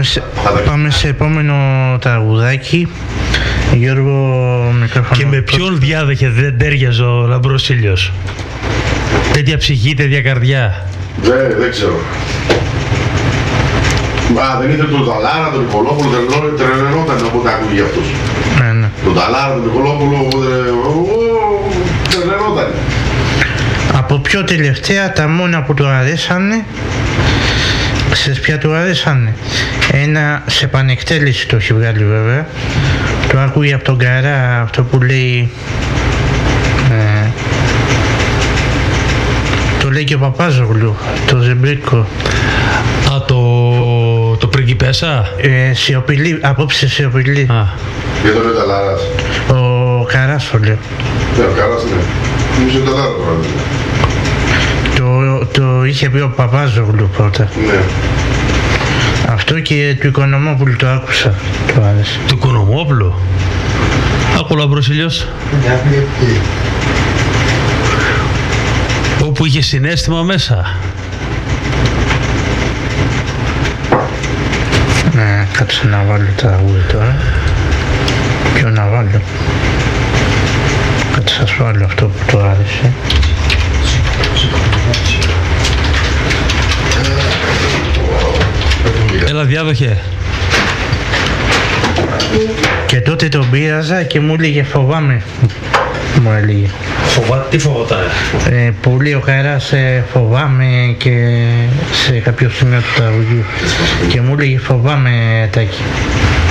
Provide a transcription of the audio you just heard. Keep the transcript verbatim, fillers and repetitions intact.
Πάμε σε, πάμε σε επόμενο τραγουδάκι. Γιώργο, μικρόφωνο. Και με ποιον διάδεχε δεν τέριαζε ο Λαμπρός Ήλιος? Τέτοια ψυχή, τέτοια καρδιά. Δεν, δεν ξέρω. Μα δεν ήθελε τον Ταλάρα, τον Νικολόπουλο, τρελαινόταν όποτε ακούγει για αυτούς. Ναι, ναι. Τον Ταλάρα, τον Νικολόπουλο, τρελαινόταν. Από πιο τελευταία, τα μόνα που του αρέσανε, ξέρεις ποια του αρέσανε? Ένα σε πανεκτέλεση το έχει βγάλει βέβαια. Το άκουγε από τον Καρά, αυτό που λέει... Ε, το λέει και ο Παπάζογλου, το Ζεμπρίκο. Α, το, το Πριγκιπέσα. Ε, σιωπηλή, απόψε σιωπηλή. Α. Για τον Ταλάρας. Ο Καράς το λέω. Ναι, ο Καράς ναι. Νομίζω ο Ταλάρα το Το, το είχε πει ο Παπάζογλου πρώτα. Ναι. Αυτό και του Οικονομόπουλου το άκουσα. Το άρεσε. Του Οικονομόπουλου. Άκου Λαμπρός Ήλιος. Όπου είχε συναίσθημα μέσα. Ναι, κάτσε να βάλω τα τραγούδια τώρα. Ποιο να βάλω? Κάτσε σας βάλω αυτό που το άρεσε. Έλα διάδοχε. Και τότε τον πείραζα και μου έλεγε φοβάμαι. Μου έλεγε. Φοβά, τι φοβόταν? Ε, πολύ ο Καράς ε, φοβάμαι και σε κάποιο σημείο του τραγουδιού. Και μου έλεγε φοβάμαι Τάκη.